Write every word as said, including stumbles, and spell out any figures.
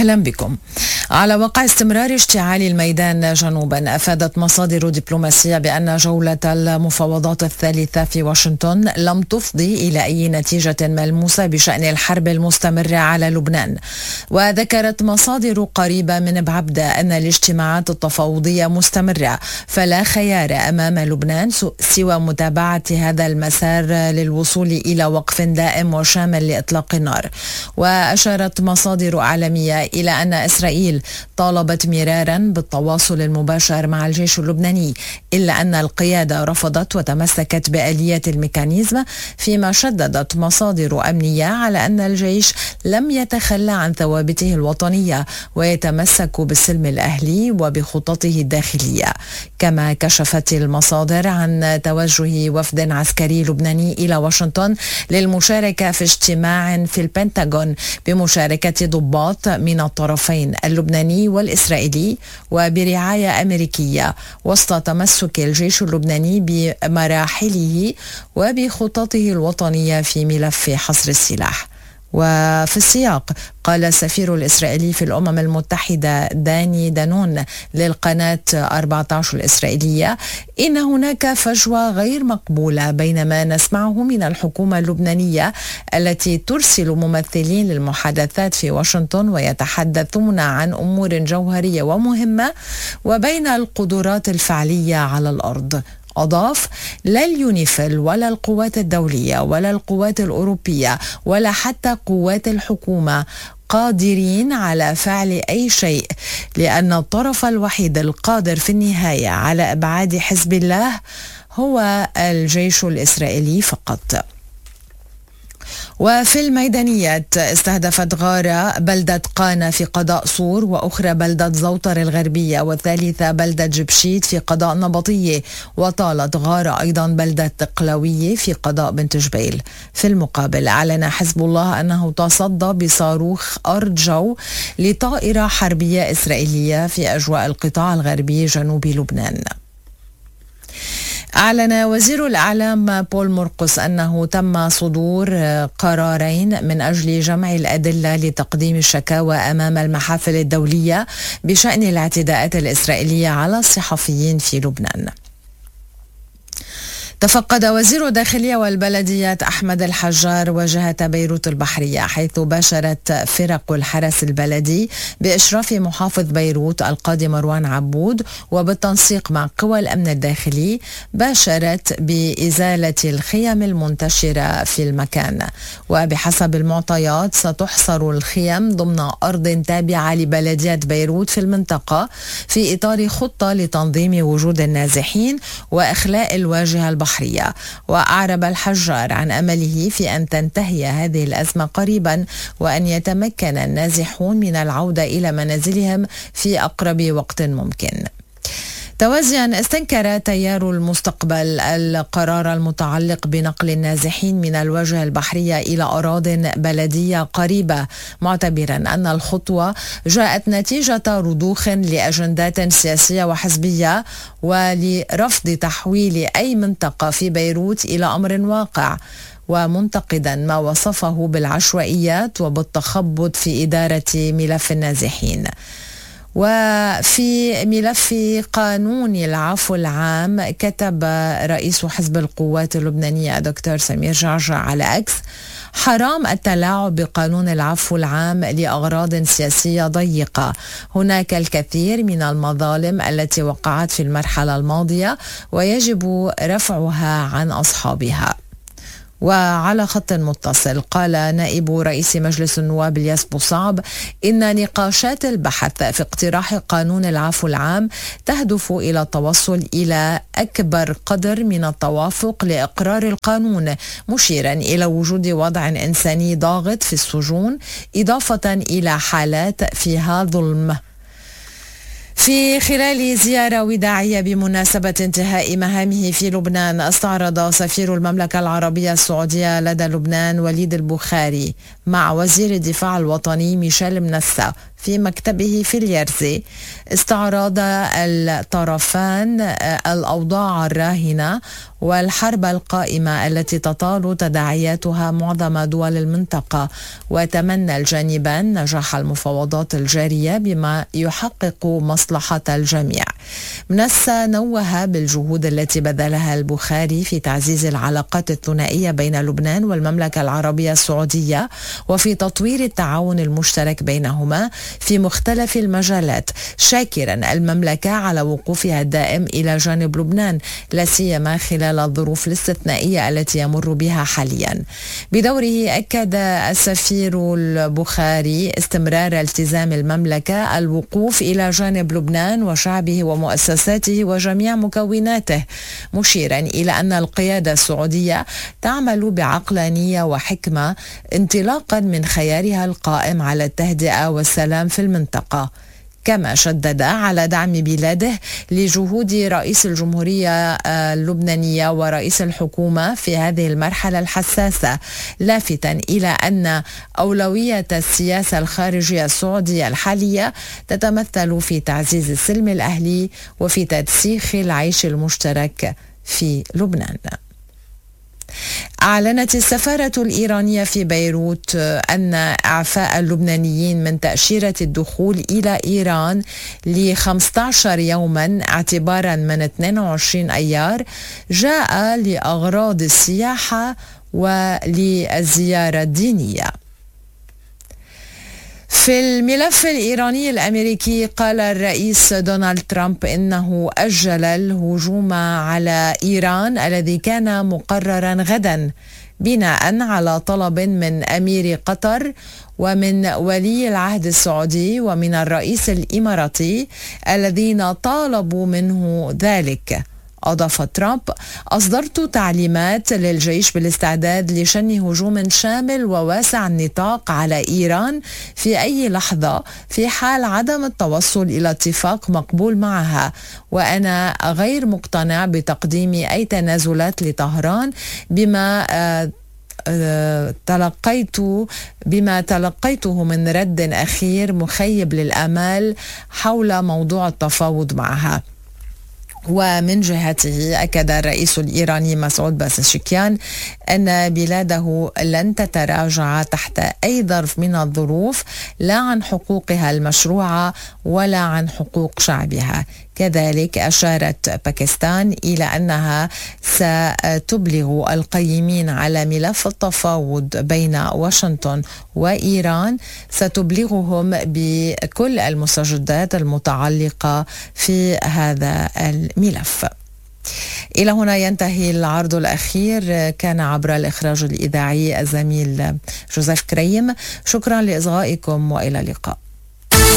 أهلا بكم. على وقع استمرار اشتعال الميدان جنوبا، أفادت مصادر دبلوماسية بأن جولة المفاوضات الثالثة في واشنطن لم تفضي إلى أي نتيجة ملموسة بشأن الحرب المستمرة على لبنان. وذكرت مصادر قريبة من بعبدة أن الاجتماعات التفاوضية مستمرة، فلا خيار أمام لبنان سوى متابعة هذا المسار للوصول إلى وقف دائم وشامل لإطلاق النار. وأشارت مصادر إعلامية إلى أن إسرائيل طالبت مرارا بالتواصل المباشر مع الجيش اللبناني، إلا أن القيادة رفضت وتمسكت بآلية الميكانيزم، فيما شددت مصادر أمنية على أن الجيش لم يتخلى عن ثوابته الوطنية ويتمسك بالسلم الأهلي وبخططه الداخلية. كما كشفت المصادر عن توجه وفد عسكري لبناني إلى واشنطن للمشاركة في اجتماع في البنتاغون بمشاركة ضباط من الطرفين اللبناني والإسرائيلي وبرعاية أمريكية، وسط تمسك الجيش اللبناني بمراحله وبخططه الوطنية في ملف حصر السلاح. وفي السياق، قال السفير الإسرائيلي في الأمم المتحدة داني دانون للقناة أربعة عشر الإسرائيلية إن هناك فجوة غير مقبولة بين ما نسمعه من الحكومة اللبنانية التي ترسل ممثلين للمحادثات في واشنطن ويتحدثون عن أمور جوهرية ومهمة، وبين القدرات الفعلية على الأرض. أضاف: لا اليونيفيل ولا القوات الدولية ولا القوات الأوروبية ولا حتى قوات الحكومة قادرين على فعل أي شيء، لأن الطرف الوحيد القادر في النهاية على إبعاد حزب الله هو الجيش الإسرائيلي فقط. وفي الميدانيات، استهدفت غارة بلدة قانا في قضاء صور، وأخرى بلدة زوطر الغربية، والثالثة بلدة جبشيت في قضاء نبطية، وطالت غارة أيضا بلدة تقلوية في قضاء بنت جبيل. في المقابل، أعلن حزب الله أنه تصدى بصاروخ أرض جو لطائرة حربية إسرائيلية في أجواء القطاع الغربي جنوب لبنان. أعلن وزير الإعلام بول مرقس أنه تم صدور قرارين من أجل جمع الأدلة لتقديم الشكاوى أمام المحافل الدولية بشأن الاعتداءات الإسرائيلية على الصحفيين في لبنان. تفقد وزير الداخلية والبلديات أحمد الحجار واجهة بيروت البحرية، حيث باشرت فرق الحرس البلدي بإشراف محافظ بيروت القاضي مروان عبود وبالتنسيق مع قوى الأمن الداخلي، باشرت بإزالة الخيم المنتشرة في المكان. وبحسب المعطيات، ستحصر الخيم ضمن أرض تابعة لبلدية بيروت في المنطقة، في إطار خطة لتنظيم وجود النازحين وإخلاء الواجهة البحرية. وأعرب الحجار عن أمله في أن تنتهي هذه الأزمة قريبا، وأن يتمكن النازحون من العودة إلى منازلهم في أقرب وقت ممكن. توازيا، استنكر تيار المستقبل القرار المتعلق بنقل النازحين من الواجهة البحرية إلى أراضٍ بلدية قريبة، معتبرا أن الخطوة جاءت نتيجة رضوخ لأجندات سياسية وحزبية، ولرفض تحويل أي منطقة في بيروت إلى أمر واقع، ومنتقدا ما وصفه بالعشوائيات وبالتخبط في إدارة ملف النازحين. وفي ملف قانون العفو العام، كتب رئيس حزب القوات اللبنانية دكتور سمير جعجع على أكس: حرام التلاعب بقانون العفو العام لأغراض سياسية ضيقة. هناك الكثير من المظالم التي وقعت في المرحلة الماضية ويجب رفعها عن أصحابها. وعلى خط متصل، قال نائب رئيس مجلس النواب الياس بوصعب إن نقاشات البحث في اقتراح قانون العفو العام تهدف إلى التوصل إلى أكبر قدر من التوافق لإقرار القانون، مشيرا إلى وجود وضع إنساني ضاغط في السجون، إضافة إلى حالات فيها ظلم. في خلال زيارة وداعية بمناسبة انتهاء مهامه في لبنان، استعرض سفير المملكة العربية السعودية لدى لبنان وليد البخاري مع وزير الدفاع الوطني ميشيل منسا في مكتبه في اليرزي استعرض الطرفان الأوضاع الراهنة والحرب القائمة التي تطال تداعياتها معظم دول المنطقة، وتمنى الجانبان نجاح المفاوضات الجارية بما يحقق مصلحة الجميع. منسى نوه بالجهود التي بذلها البخاري في تعزيز العلاقات الثنائية بين لبنان والمملكة العربية السعودية وفي تطوير التعاون المشترك بينهما في مختلف المجالات، شاكرا المملكة على وقوفها الدائم إلى جانب لبنان لا سيما خلال الظروف الاستثنائية التي يمر بها حاليا. بدوره أكد السفير البخاري استمرار التزام المملكة الوقوف إلى جانب لبنان وشعبه ومؤسساته وجميع مكوناته، مشيرا إلى أن القيادة السعودية تعمل بعقلانية وحكمة انطلاقا من خيارها القائم على التهدئة والسلام في المنطقة. كما شدد على دعم بلاده لجهود رئيس الجمهورية اللبنانية ورئيس الحكومة في هذه المرحلة الحساسة، لافتا إلى أن أولوية السياسة الخارجية السعودية الحالية تتمثل في تعزيز السلم الأهلي وفي ترسيخ العيش المشترك في لبنان. أعلنت السفارة الإيرانية في بيروت أن إعفاء اللبنانيين من تأشيرة الدخول إلى إيران ل خمسة عشر يوما اعتبارا من اثنين وعشرين أيار جاء لأغراض السياحة وللزيارة الدينية. في الملف الإيراني الأمريكي قال الرئيس دونالد ترامب إنه أجل الهجوم على إيران الذي كان مقررا غدا بناء على طلب من أمير قطر ومن ولي العهد السعودي ومن الرئيس الإماراتي الذين طالبوا منه ذلك. أضاف ترامب: أصدرت تعليمات للجيش بالاستعداد لشن هجوم شامل وواسع النطاق على إيران في أي لحظة في حال عدم التوصل إلى اتفاق مقبول معها، وأنا غير مقتنع بتقديم أي تنازلات لطهران بما آه تلقيت بما تلقيته من رد أخير مخيب للآمال حول موضوع التفاوض معها. ومن جهته أكد الرئيس الإيراني مسعود بازشكيان أن بلاده لن تتراجع تحت أي ظرف من الظروف، لا عن حقوقها المشروعة ولا عن حقوق شعبها. كذلك أشارت باكستان إلى أنها ستبلغ القيمين على ملف التفاوض بين واشنطن وإيران ستبلغهم بكل المستجدات المتعلقة في هذا الملف. إلى هنا ينتهي العرض الأخير، كان عبر الإخراج الإذاعي الزميل جوزيف كريم. شكرا لإصغائكم وإلى اللقاء.